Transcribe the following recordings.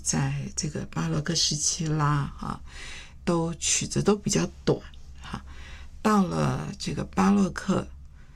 在这个巴洛克时期啦都曲子都比较短到了这个巴洛克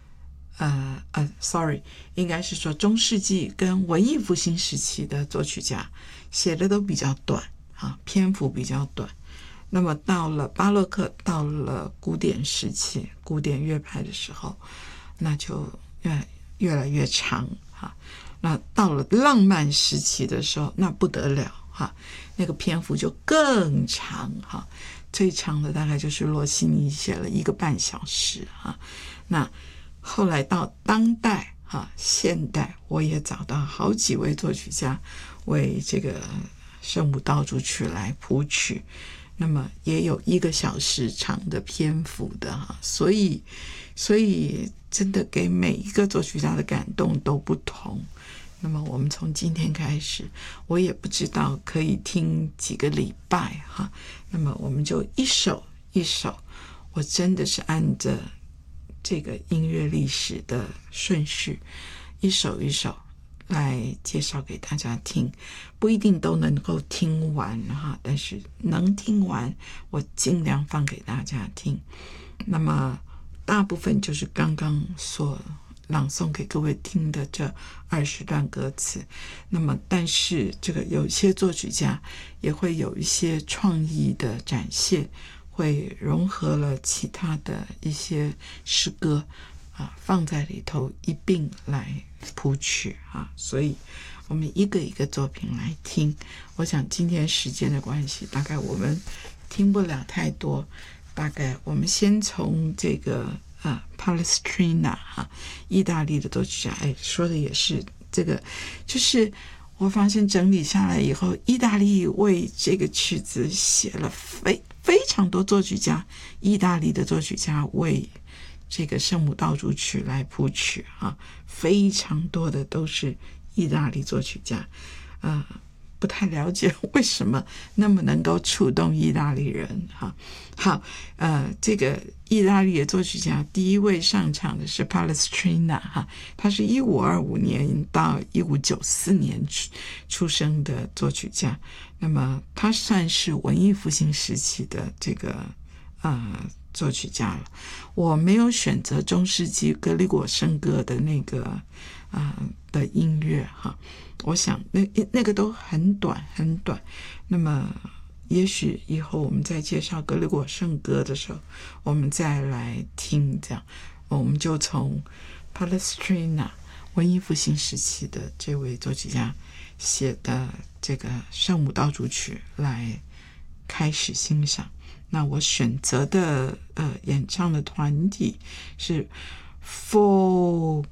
应该是说中世纪跟文艺复兴时期的作曲家写的都比较短篇幅比较短。那么到了巴洛克，到了古典时期，古典乐派的时候，那就越来越长那到了浪漫时期的时候，那不得了那个篇幅就更长最长的大概就是罗西尼写了1个半小时那后来到当代现代，我也找到好几位作曲家为这个圣母道主曲来谱曲，那么也有1个小时长的篇幅的所以真的给每一个作曲家的感动都不同。那么我们从今天开始，我也不知道可以听几个礼拜那么我们就一首一首，我真的是按着这个音乐历史的顺序一首一首来介绍给大家听，不一定都能够听完但是能听完我尽量放给大家听。那么大部分就是刚刚所朗诵给各位听的这20段歌词，那么但是这个有些作曲家也会有一些创意的展现，会融合了其他的一些诗歌放在里头一并来谱曲所以我们一个一个作品来听。我想今天时间的关系，大概我们听不了太多，大概我们先从这个Palestrina 意大利的作曲家说的也是这个，就是我发现整理下来以后，意大利为这个曲子写了非常多作曲家，意大利的作曲家为这个圣母道主曲来谱曲非常多的都是意大利作曲家不太了解为什么那么能够触动意大利人好这个意大利的作曲家第一位上场的是 Palestrina 他是1525年到1594年出生的作曲家，那么他算是文艺复兴时期的这个作曲家了。我没有选择中世纪格里果圣歌的那个的音乐我想那个都很短很短，那么也许以后我们在介绍格里果圣歌的时候我们再来听，这样我们就从 Palestrina 文艺复兴时期的这位作曲家写的这个圣母道主曲来开始欣赏。那我选择的演唱的团体是 Voces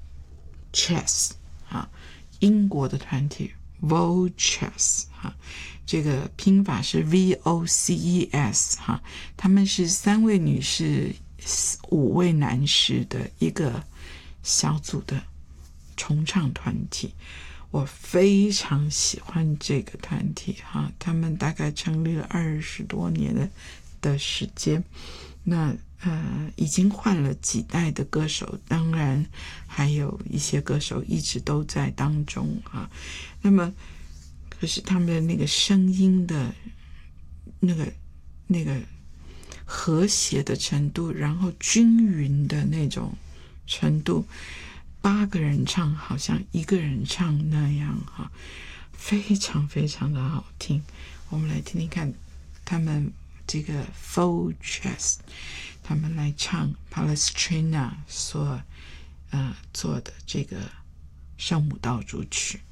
英国的团体 Voces 这个拼法是 VOCES 他们是3位女士5位男士的一个小组的重唱团体。我非常喜欢这个团体他们大概成立了20多年的时间，那已经换了几代的歌手，当然还有一些歌手一直都在当中那么可是他们的那个声音的那个和谐的程度，然后均匀的那种程度，8个人唱好像1个人唱那样非常非常的好听。我们来听听看他们这个 Voces 他们来唱 Palestrina 所做的这个圣母道主曲。